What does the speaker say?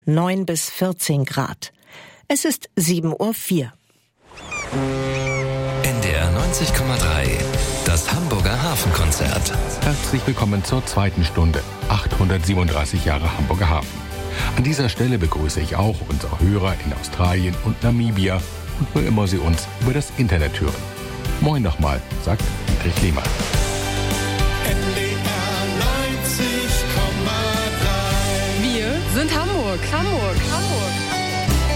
9 bis 14 Grad. Es ist 7:04 Uhr. NDR 90,3, das Hamburger Hafenkonzert. Herzlich willkommen zur zweiten Stunde, 837 Jahre Hamburger Hafen. An dieser Stelle begrüße ich auch unsere Hörer in Australien und Namibia und wo immer sie uns über das Internet hören. Moin nochmal, sagt Dietrich Lehmann.